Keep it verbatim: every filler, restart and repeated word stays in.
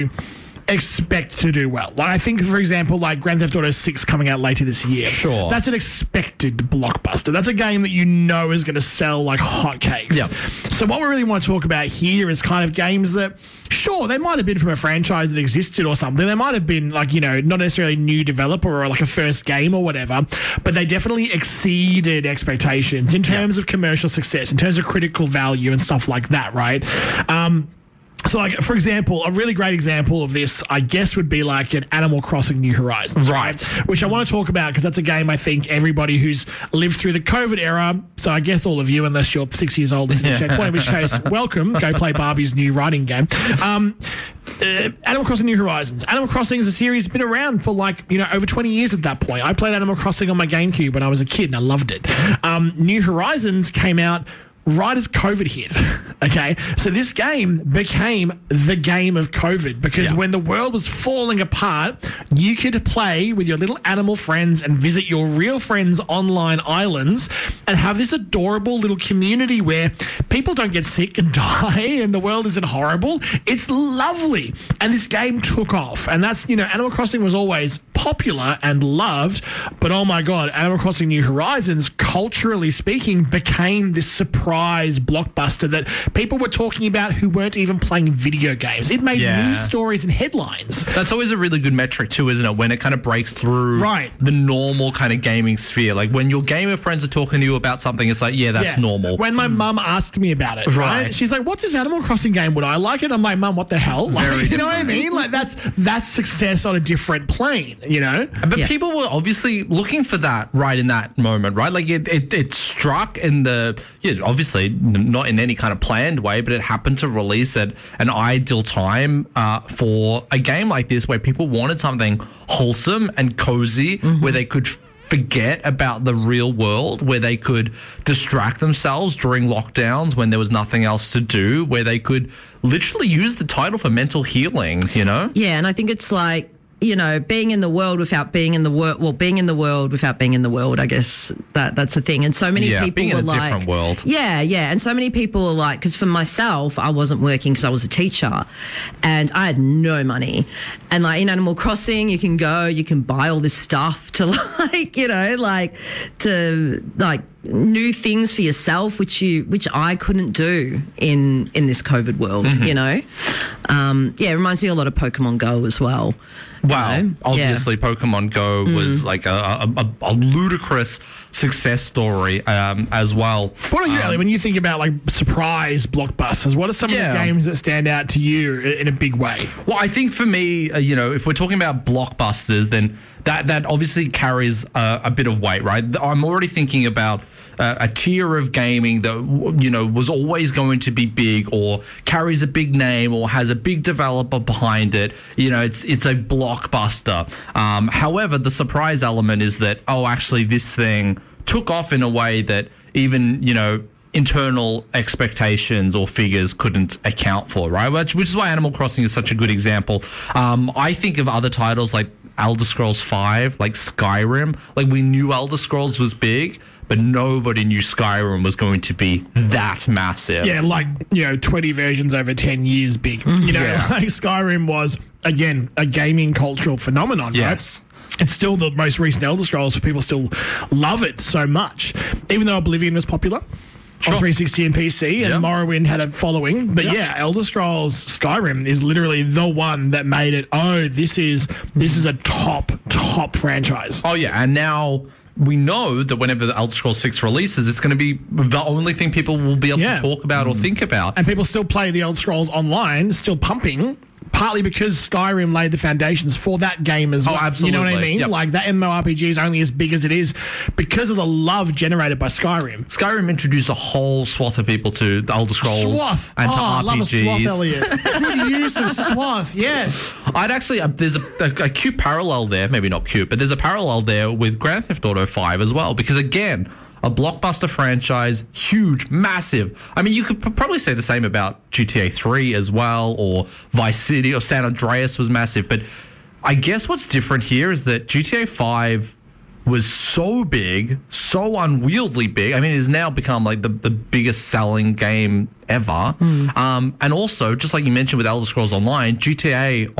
expect to do well. Like I think, for example, like Grand Theft Auto six coming out later this year. Sure. That's an expected blockbuster. That's a game that you know is going to sell like hotcakes. Yeah. So what we really want to talk about here is kind of games that, sure, they might have been from a franchise that existed or something. They might have been like, you know, not necessarily a new developer or like a first game or whatever, but they definitely exceeded expectations in terms yeah. of commercial success, in terms of critical value and stuff like that, right? Um, So, like, for example, a really great example of this, I guess, would be like an Animal Crossing New Horizons. Right. Which I want to talk about because that's a game I think everybody who's lived through the COVID era, so I guess all of you, unless you're six years old, listening to Checkpoint, in which case, welcome. Go play Barbie's new writing game. Um, uh, Animal Crossing New Horizons. Animal Crossing is a series that's been around for like, you know, over twenty years at that point. I played Animal Crossing on my GameCube when I was a kid and I loved it. Um, New Horizons came out right as COVID hit, okay? So this game became the game of COVID because yeah. when the world was falling apart, you could play with your little animal friends and visit your real friends' online islands and have this adorable little community where people don't get sick and die and the world isn't horrible. It's lovely. And this game took off. And that's, you know, Animal Crossing was always popular and loved, but oh my God, Animal Crossing New Horizons, culturally speaking, became this surprise blockbuster that people were talking about who weren't even playing video games. It made yeah. news stories and headlines. That's always a really good metric too, isn't it? When it kind of breaks through right. the normal kind of gaming sphere. Like when your gamer friends are talking to you about something, it's like, yeah, that's yeah. normal. When my mum asked me about it, right? right? She's like, what's this Animal Crossing game? Would I like it? I'm like, Mum, what the hell? Like, you know what I mean? Like that's that's success on a different plane, you know? But yeah. people were obviously looking for that right in that moment, right? Like it, it, it struck in the, yeah, obviously not in any kind of planned way, but it happened to release at an ideal time uh, for a game like this where people wanted something wholesome and cozy, mm-hmm. where they could forget about the real world, where they could distract themselves during lockdowns when there was nothing else to do, where they could literally use the title for mental healing, you know? Yeah, and I think it's like, you know, being in the world without being in the world, well, being in the world without being in the world, I guess that that's the thing. And so many yeah, people being were in a like, different world. Yeah, yeah. And so many people were like, because for myself, I wasn't working because I was a teacher and I had no money. And like in Animal Crossing, you can go, you can buy all this stuff to like, you know, like to like new things for yourself, which you, which I couldn't do in, in this COVID world, mm-hmm. you know? Um, yeah, it reminds me a lot of Pokemon Go as well. Wow. You know? Obviously, yeah. Pokemon Go Mm. was like a, a, a ludicrous success story um, as well. What are you, um, Ellie, when you think about like surprise blockbusters, what are some yeah. of the games that stand out to you in a big way? Well, I think for me, uh, you know, if we're talking about blockbusters, then that, that obviously carries uh, a bit of weight, right? I'm already thinking about uh, a tier of gaming that, you know, was always going to be big or carries a big name or has a big developer behind it. You know, it's it's a blockbuster. Um, however, the surprise element is that, oh, actually this thing took off in a way that even, you know, internal expectations or figures couldn't account for, right? Which, which is why Animal Crossing is such a good example. Um, I think of other titles like Elder Scrolls five, like Skyrim. Like we knew Elder Scrolls was big, but nobody knew Skyrim was going to be that massive. Yeah, like, you know, twenty versions over ten years big. You know, Yeah. like Skyrim was, again, a gaming cultural phenomenon, Yes. right? It's still the most recent Elder Scrolls, but people still love it so much. Even though Oblivion was popular Sure. on three sixty and P C, and Yep. Morrowind had a following. But Yep. yeah, Elder Scrolls Skyrim is literally the one that made it, oh, this is this is a top, top franchise. Oh, yeah. And now we know that whenever the Elder Scrolls six releases, it's going to be the only thing people will be able Yeah. to talk about or think about. And people still play the Elder Scrolls online, still pumping, partly because Skyrim laid the foundations for that game as Oh, well. You know what I absolutely. mean? Yep. Like that MMORPG is only as big as it is because of the love generated by Skyrim. Skyrim introduced a whole swath of people to the Elder Scrolls Swath. and to oh, I R P Gs. love a swath, Elliot. Good use of swath, yes. I'd actually, uh, there's a, a, a cute parallel there, maybe not cute, but there's a parallel there with Grand Theft Auto five as well, because again, a blockbuster franchise, huge, massive. I mean, you could p- probably say the same about G T A three as well, or Vice City, or San Andreas was massive, but I guess what's different here is that G T A five was so big, so unwieldy big. I mean, it has now become like the, the biggest selling game ever. Mm. Um, and also, just like you mentioned with Elder Scrolls Online, G T A